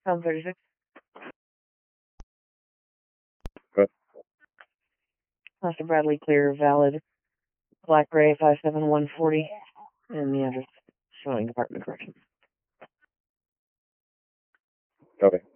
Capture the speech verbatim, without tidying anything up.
Pound thirty-six. Good. Master Bradley clear, valid. Black Gray five seven one forty. And the address showing Department of Corrections. Copy.